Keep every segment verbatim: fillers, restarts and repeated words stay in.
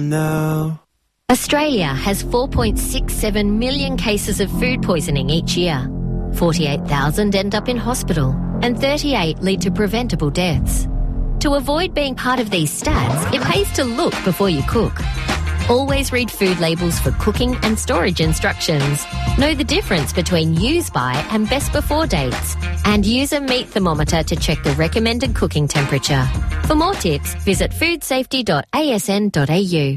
from now. Australia has four point six seven million cases of food poisoning each year. forty-eight thousand end up in hospital and thirty-eight lead to preventable deaths. To avoid being part of these stats, it pays to look before you cook. Always read food labels for cooking and storage instructions. Know the difference between use by and best before dates. And use a meat thermometer to check the recommended cooking temperature. For more tips, visit food safety dot a s n dot a u.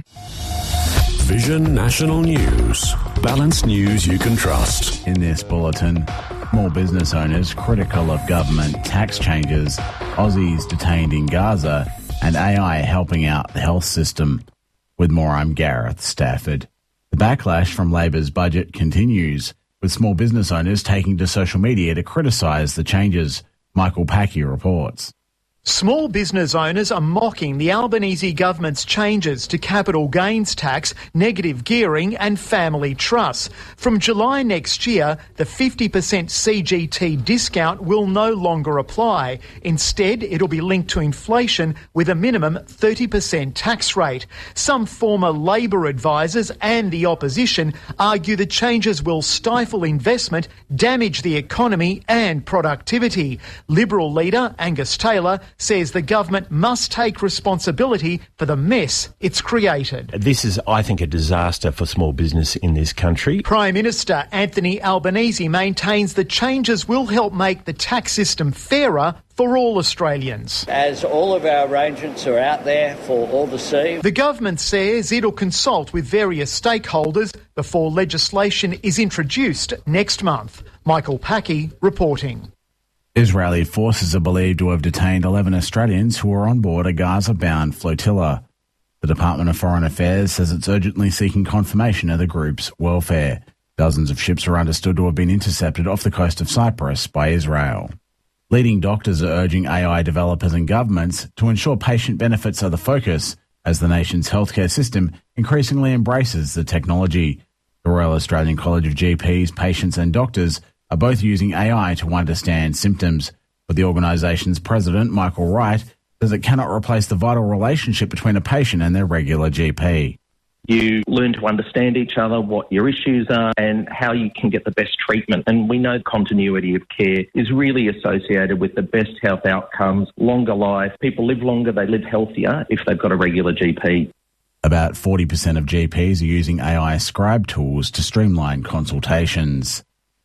Vision National News. Balanced news you can trust. In this bulletin, small business owners critical of government tax changes, Aussies detained in Gaza, and A I helping out the health system. With more, I'm Gareth Stafford. The backlash from Labor's budget continues, with small business owners taking to social media to criticise the changes. Michael Packy reports. Small business owners are mocking the Albanese government's changes to capital gains tax, negative gearing and family trusts. From July next year, the fifty percent C G T discount will no longer apply. Instead, it'll be linked to inflation with a minimum thirty percent tax rate. Some former Labor advisors and the opposition argue the changes will stifle investment, damage the economy and productivity. Liberal leader Angus Taylor says the government must take responsibility for the mess it's created. This is, I think, a disaster for small business in this country. Prime Minister Anthony Albanese maintains the changes will help make the tax system fairer for all Australians. As all of our arrangements are out there for all to see. The government says it'll consult with various stakeholders before legislation is introduced next month. Michael Packy reporting. Israeli forces are believed to have detained eleven Australians who were on board a Gaza-bound flotilla. The Department of Foreign Affairs says it's urgently seeking confirmation of the group's welfare. Dozens of ships are understood to have been intercepted off the coast of Cyprus by Israel. Leading doctors are urging A I developers and governments to ensure patient benefits are the focus as the nation's healthcare system increasingly embraces the technology. The Royal Australian College of G Ps, patients and doctors are both using A I to understand symptoms, but the organisation's president, Michael Wright, says it cannot replace the vital relationship between a patient and their regular G P. You learn to understand each other, what your issues are and how you can get the best treatment. And we know continuity of care is really associated with the best health outcomes, longer life. People live longer, they live healthier if they've got a regular G P. About forty percent of G Ps are using A I scribe tools to streamline consultations.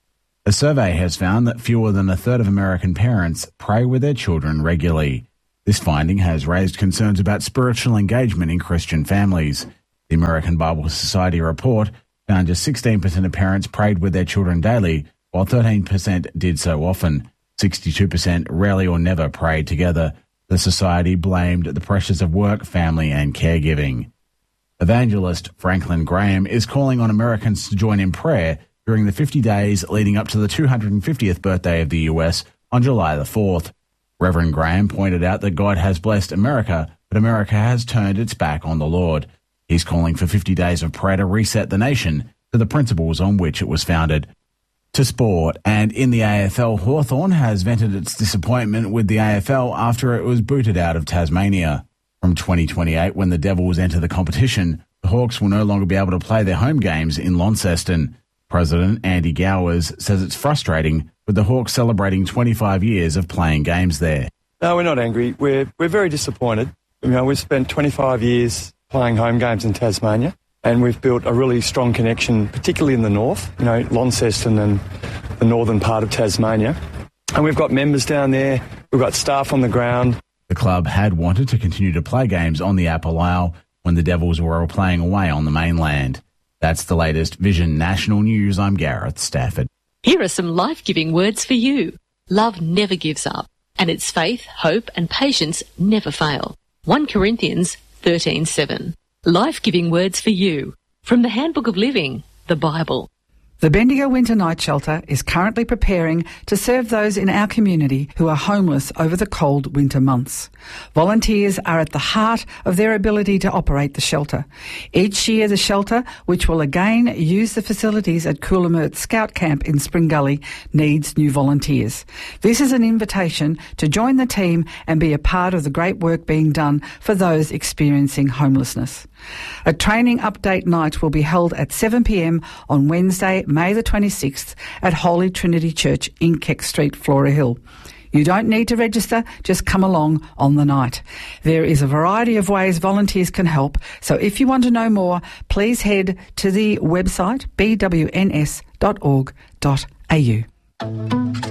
A survey has found that fewer than a third of American parents pray with their children regularly. This finding has raised concerns about spiritual engagement in Christian families. The American Bible Society report found just sixteen percent of parents prayed with their children daily, while thirteen percent did so often. sixty-two percent rarely or never prayed together. The society blamed the pressures of work, family and caregiving. Evangelist Franklin Graham is calling on Americans to join in prayer during the fifty days leading up to the two hundred fiftieth birthday of the U S on July the fourth. Reverend Graham pointed out that God has blessed America, but America has turned its back on the Lord. He's calling for fifty days of prayer to reset the nation to the principles on which it was founded. To sport, and in the A F L, Hawthorn has vented its disappointment with the A F L after it was booted out of Tasmania. From twenty twenty-eight, when the Devils enter the competition, the Hawks will no longer be able to play their home games in Launceston. President Andy Gowers says it's frustrating with the Hawks celebrating twenty-five years of playing games there. No, we're not angry. We're we're very disappointed. You know, we've spent twenty-five years playing home games in Tasmania, and we've built a really strong connection, particularly in the north, you know, Launceston and the northern part of Tasmania. And we've got members down there, we've got staff on the ground. The club had wanted to continue to play games on the Apple Isle when the Devils were playing away on the mainland. That's the latest Vision National News. I'm Gareth Stafford. Here are some life-giving words for you. Love never gives up, and its faith, hope and patience never fail. First Corinthians thirteen seven. Life-giving words for you. From the Handbook of Living, the Bible. The Bendigo Winter Night Shelter is currently preparing to serve those in our community who are homeless over the cold winter months. Volunteers are at the heart of their ability to operate the shelter. Each year the shelter, which will again use the facilities at Coolamert Scout Camp in Spring Gully, needs new volunteers. This is an invitation to join the team and be a part of the great work being done for those experiencing homelessness. A training update night will be held at seven p m on Wednesday, May the twenty-sixth at Holy Trinity Church in Keck Street, Flora Hill. You don't need to register, just come along on the night. There is a variety of ways volunteers can help, so if you want to know more, please head to the website b w n s dot org dot a u.